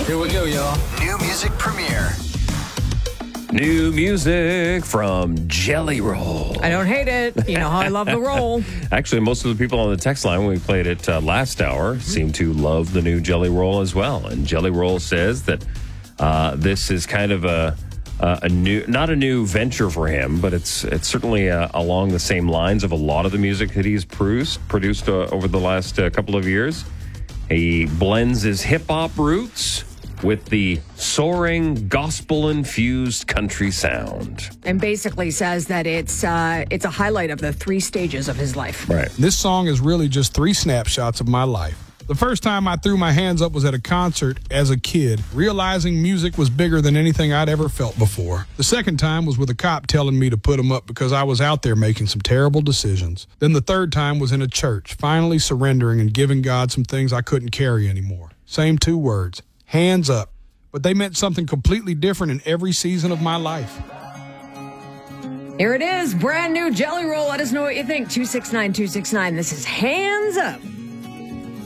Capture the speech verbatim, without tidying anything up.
Here we go, y'all. New music premiere. New music from Jelly Roll. I don't hate it. You know how I love the roll. Actually, most of the people on the text line when we played it uh, last hour seem to love the new Jelly Roll as well. And Jelly Roll says that uh, this is kind of a, a, a new, not a new venture for him, but it's it's certainly uh, along the same lines of a lot of the music that he's produced, produced uh, over the last uh, couple of years. He blends his hip-hop roots with the soaring, gospel-infused country sound. And basically says that it's uh, it's a highlight of the three stages of his life. Right. This song is really just three snapshots of my life. The first time I threw my hands up was at a concert as a kid, realizing music was bigger than anything I'd ever felt before. The second time was with a cop telling me to put them up because I was out there making some terrible decisions. Then the third time was in a church, finally surrendering and giving God some things I couldn't carry anymore. Same two words, hands up. But they meant something completely different in every season of my life. Here it is, brand new Jelly Roll. Let us know what you think. two six nine two six nine. This is Hands Up.